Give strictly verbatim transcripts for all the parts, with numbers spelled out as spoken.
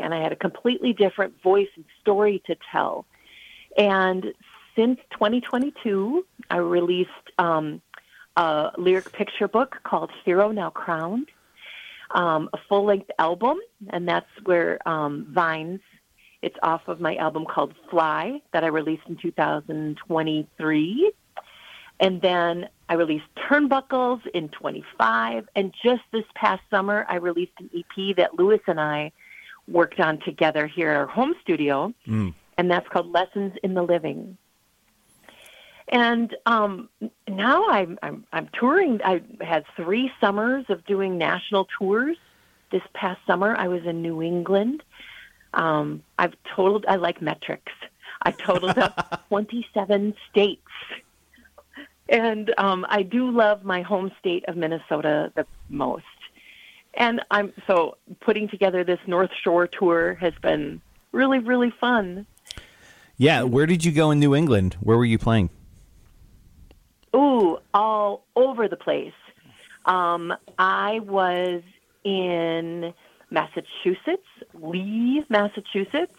and I had a completely different voice and story to tell. And since twenty twenty-two, I released um, a lyric picture book called Hero Now Crowned, um, a full-length album, and that's where um, Vines, it's off of my album called Fly that I released in two thousand twenty-three. And then I released Turnbuckles in twenty-five. And just this past summer, I released an E P that Louis and I worked on together here at our home studio. Mm. And that's called Lessons in the Living. And um, now I'm, I'm I'm touring. I had three summers of doing national tours. This past summer, I was in New England. Um, I've totaled, I like metrics. I totaled up twenty-seven states. And um, I do love my home state of Minnesota the most. And I'm so putting together this North Shore tour has been really, really fun. Yeah. Where did you go in New England? Where were you playing? Ooh, all over the place. Um, I was in Massachusetts, Lee, Massachusetts,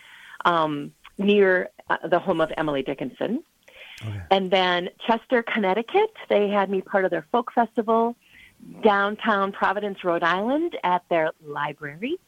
um, near uh, the home of Emily Dickinson. Okay. And then Chester, Connecticut, they had me part of their folk festival. Downtown Providence, Rhode Island, at their library.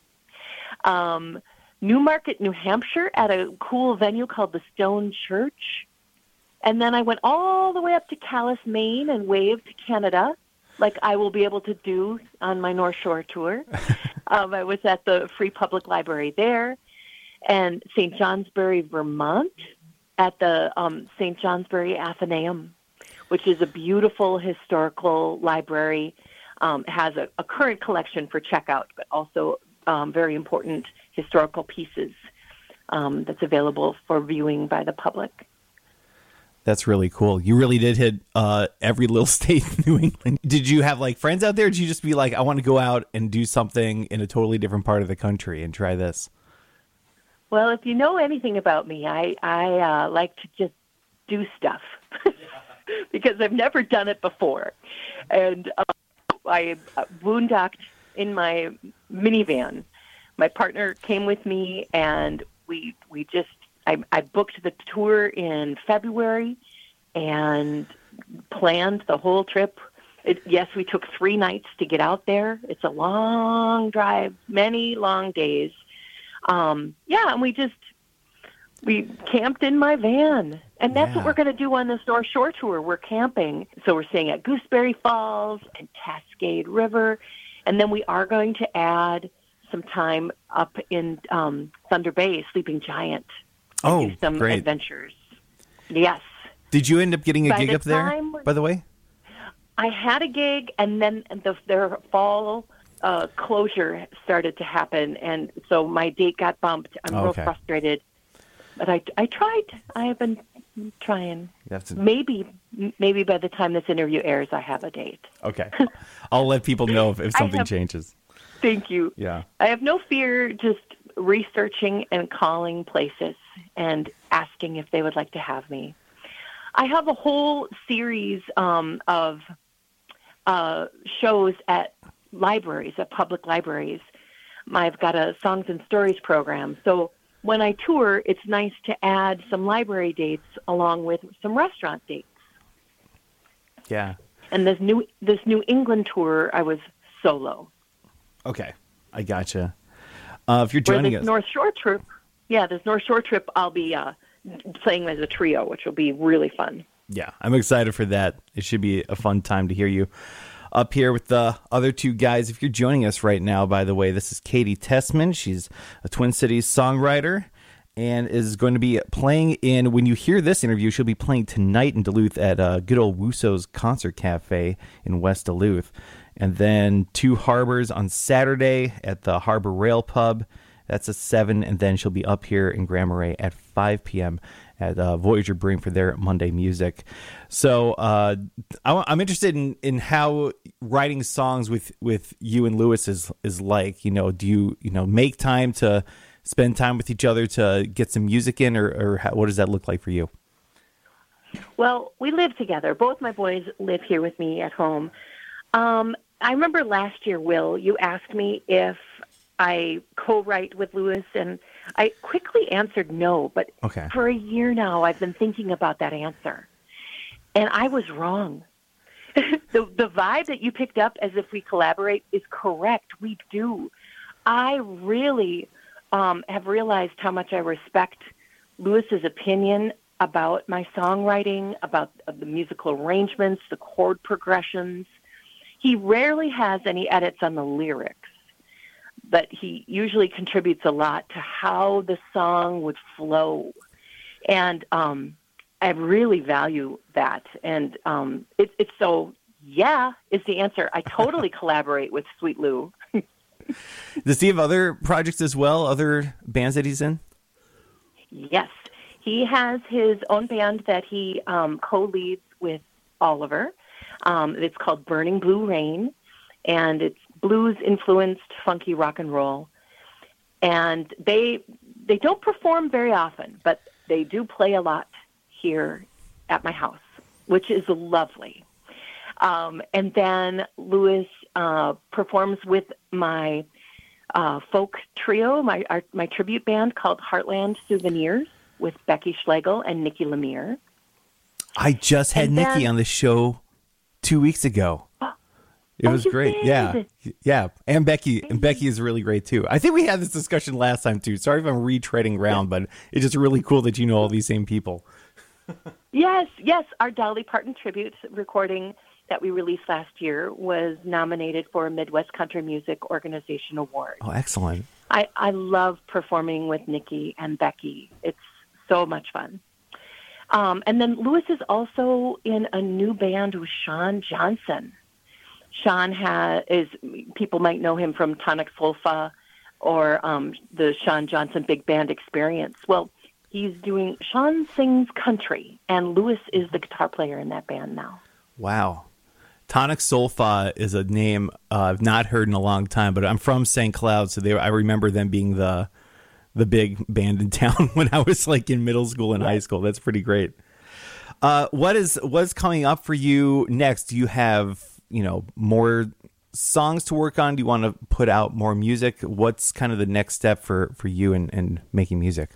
Um, Newmarket, New Hampshire, at a cool venue called the Stone Church. And then I went all the way up to Calais, Maine, and waved to Canada, like I will be able to do on my North Shore tour. um, I was at the Free Public Library there, and Saint Johnsbury, Vermont, at the um, Saint Johnsbury Athenaeum, which is a beautiful historical library. Um, it has a, a current collection for checkout, but also um, very important historical pieces um, that's available for viewing by the public. That's really cool. You really did hit uh, every little state in New England. Did you have like friends out there? Or did you just be like, I want to go out and do something in a totally different part of the country and try this? Well, if you know anything about me, I, I uh, like to just do stuff because I've never done it before. And uh, I uh, boondocked in my minivan. My partner came with me, and we we just, I, I booked the tour in February and planned the whole trip. It, yes, we took three nights to get out there. It's a long drive, many long days. Um, yeah, and we just, we camped in my van. And that's yeah. what we're going to do on this North Shore tour. We're camping. So we're staying at Gooseberry Falls and Cascade River. And then we are going to add some time up in um, Thunder Bay, Sleeping Giant. Oh, do some great. adventures. Yes. Did you end up getting a by gig the up there, time, by the way? I had a gig, and then the, their fall uh, closure started to happen, and so my date got bumped. I'm oh, real okay. frustrated. But I, I tried. I have been trying. You have to... Maybe maybe by the time this interview airs, I have a date. Okay. I'll let people know if, if something have, changes. Thank you. Yeah. I have no fear just researching and calling places and asking if they would like to have me. I have a whole series um, of uh, shows at libraries, at public libraries. I've got a Songs and Stories program. So when I tour, it's nice to add some library dates along with some restaurant dates. Yeah. And this new this New England tour, I was solo. Okay, I gotcha. Uh, if you're joining Where this us, North Shore trip, yeah, this North Shore trip, I'll be uh, playing as a trio, which will be really fun. Yeah, I'm excited for that. It should be a fun time to hear you up here with the other two guys. If you're joining us right now, by the way, this is Katie Tessman. She's a Twin Cities songwriter and is going to be playing in, when you hear this interview, she'll be playing tonight in Duluth at uh, good old Wusso's Concert Cafe in West Duluth. And then Two Harbors on Saturday at the Harbor Rail Pub. That's a seven. And then she'll be up here in Grand Marais at five p.m. at uh, Voyager Brewing for their Monday music. So uh, I, I'm interested in, in how writing songs with, with you and Louis is, is like. You know, do you, you know, make time to spend time with each other to get some music in, or, or how, what does that look like for you? Well, we live together. Both my boys live here with me at home. Um, I remember last year, Will, you asked me if I co-write with Louis, and I quickly answered no, but Okay. for a year now, I've been thinking about that answer, and I was wrong. the the vibe that you picked up as if we collaborate is correct. We do. I really um, have realized how much I respect Louis's opinion about my songwriting, about the musical arrangements, the chord progressions. He rarely has any edits on the lyrics, but he usually contributes a lot to how the song would flow. And um, I really value that. And um, it, it's so, yeah, is the answer. I totally collaborate with Sweet Lou. Does he have other projects as well, other bands that he's in? Yes. He has his own band that he um, co-leads with Oliver. Um, it's called Burning Blue Rain, and it's blues-influenced funky rock and roll. And they they don't perform very often, but they do play a lot here at my house, which is lovely. Um, and then Louis uh, performs with my uh, folk trio, my our, my tribute band called Heartland Souvenirs, with Becky Schlegel and Nikki Lemire. I just had And Nikki then- on the show two weeks ago. It Oh, was you great. did? Yeah. Yeah. And Becky and Becky is really great too. I think we had this discussion last time too. Sorry if I'm retreading around, but it's just really cool that you know all these same people. Yes, yes. Our Dolly Parton tribute recording that we released last year was nominated for a Midwest Country Music Organization Award. Oh, excellent. I, I love performing with Nikki and Becky. It's so much fun. Um, and then Louis is also in a new band with Sean Johnson. Sean has, is, people might know him from Tonic Solfa or um, the Sean Johnson Big Band Experience. Well, he's doing, Sean sings country, and Louis is the guitar player in that band now. Wow. Tonic Solfa is a name uh, I've not heard in a long time, but I'm from Saint Cloud, so they, I remember them being the the big band in town when I was like in middle school and high school. That's pretty great. Uh, what is what's coming up for you next? Do you have, you know, more songs to work on? Do you want to put out more music? What's kind of the next step for, for you in, in making music?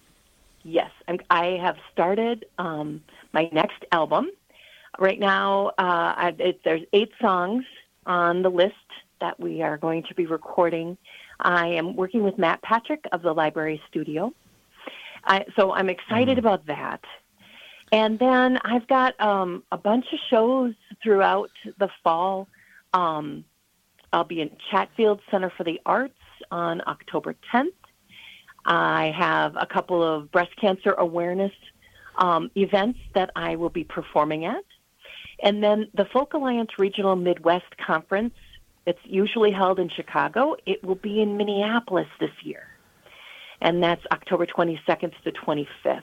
Yes, I'm, I have started um, my next album. Right now, uh, I, it, there's eight songs on the list that we are going to be recording. I am working with Matt Patrick of the Library Studio. I, so I'm excited mm. about that. And then I've got um, a bunch of shows throughout the fall. Um, I'll be in Chatfield Center for the Arts on October tenth. I have a couple of breast cancer awareness um, events that I will be performing at. And then the Folk Alliance Regional Midwest Conference, it's usually held in Chicago. It will be in Minneapolis this year. And that's October twenty-second to the twenty-fifth.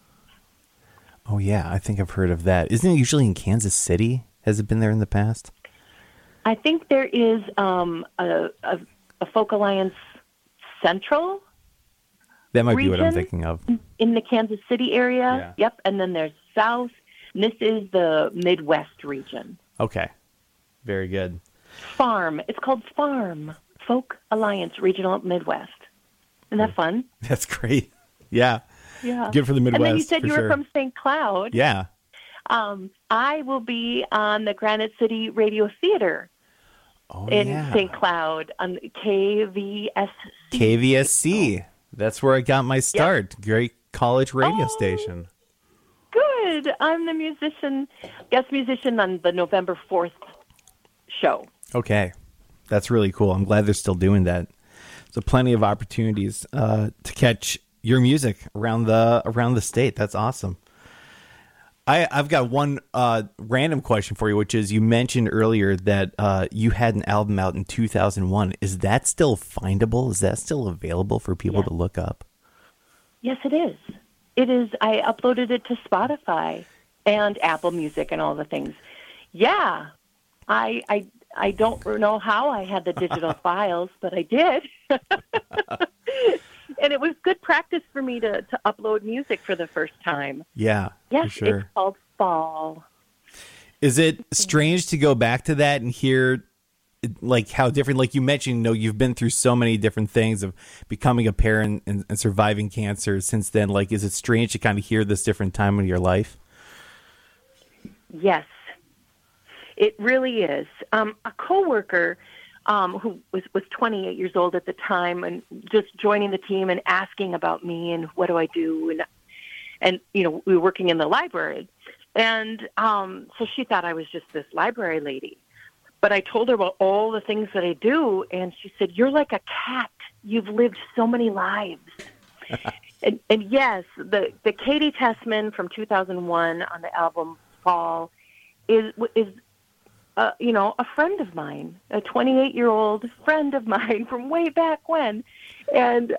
Oh, yeah. I think I've heard of that. Isn't it usually in Kansas City? Has it been there in the past? I think there is um, a, a, a Folk Alliance Central. That might be what I'm region thinking of. In the Kansas City area. Yeah. Yep. And then there's South. And this is the Midwest region. Okay. Very good. Farm. It's called Farm. Folk Alliance Regional Midwest. Isn't that fun? That's great. Yeah. Yeah. Good for the Midwest. And then you said for you were sure. from Saint Cloud. Yeah. Um, I will be on the Granite City Radio Theater Oh, in yeah. Saint Cloud on K V S C. K V S C. That's where I got my start. Yep. Great college radio Oh. station. Good. I'm the musician, guest musician on the November fourth show. Okay. That's really cool. I'm glad they're still doing that. So plenty of opportunities uh, to catch your music around the around the state. That's awesome. I, I've got one uh, random question for you, which is you mentioned earlier that uh, you had an album out in two thousand one. Is that still findable? Is that still available for people Yes. to look up? Yes, it is. It is. I uploaded it to Spotify and Apple Music and all the things. Yeah. I I I don't know how I had the digital files, but I did. And it was good practice for me to, to upload music for the first time. Yeah, Yes, for sure. it's called Fall. Is it strange to go back to that and hear like how different, like you mentioned, you know, you've been through so many different things of becoming a parent and, and surviving cancer since then. Like, is it strange to kind of hear this different time in your life? Yes, it really is. Um, a coworker um, who was, was twenty-eight years old at the time and just joining the team and asking about me and what do I do? And, and you know, we were working in the library. And um, so she thought I was just this library lady. But I told her about all the things that I do, and she said, "You're like a cat. You've lived so many lives." and, and yes, the, the Katie Tessman from two thousand one on the album Fall is, is uh, you know, a friend of mine, a twenty-eight-year-old friend of mine from way back when. And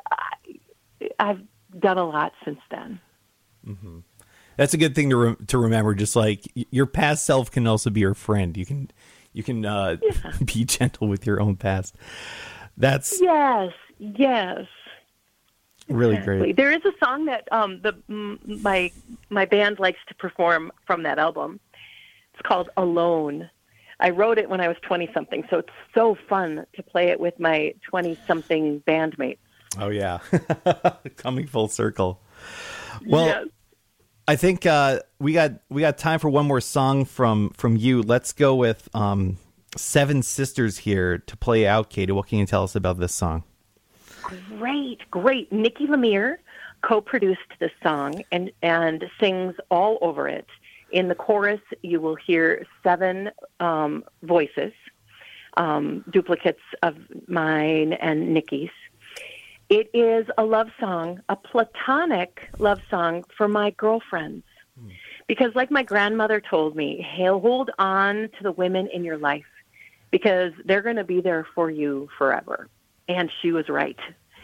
I, I've done a lot since then. Mm-hmm. That's a good thing to re- to remember. Just like your past self can also be your friend. You can you can uh, yeah. be gentle with your own past. That's yes, yes, really exactly. great. There is a song that um, the m- my my band likes to perform from that album. It's called "Alone." I wrote it when I was twenty something, so it's so fun to play it with my twenty something bandmates. Oh yeah, coming full circle. Well. Yes. I think uh, we got we got time for one more song from from you. Let's go with um, Seven Sisters here to play out. Katie, what can you tell us about this song? Great, great. Nikki Lemire co-produced this song and, and sings all over it. In the chorus, you will hear seven um, voices, um, duplicates of mine and Nikki's. It is a love song, a platonic love song for my girlfriends. Mm. Because like my grandmother told me, hey, hold on to the women in your life because they're going to be there for you forever. And she was right.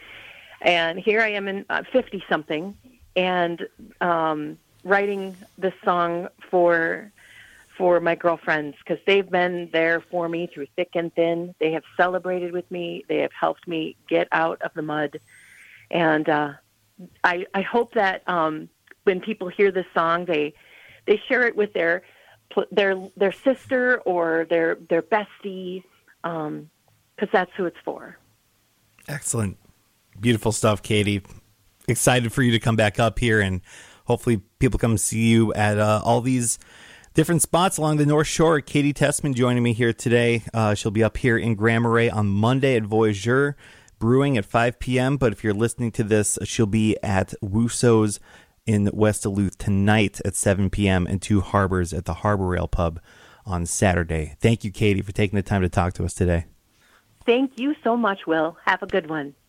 And here I am in uh, fifty-something and um, writing this song for for my girlfriends because they've been there for me through thick and thin. They have celebrated with me. They have helped me get out of the mud. And uh, I, I hope that um, when people hear this song, they they share it with their their their sister or their their bestie, because um, that's who it's for. Excellent. Beautiful stuff, Katie. Excited for you to come back up here, and hopefully people come see you at uh, all these different spots along the North Shore. Katie Tessman joining me here today. Uh, she'll be up here in Grand Marais on Monday at Voyageur Brewing at five p.m. But if you're listening to this, she'll be at Woosow's in West Duluth tonight at seven p.m. and Two Harbors at the Harbor Rail Pub on Saturday. Thank you, Katie, for taking the time to talk to us today. Thank you so much, Will. Have a good one.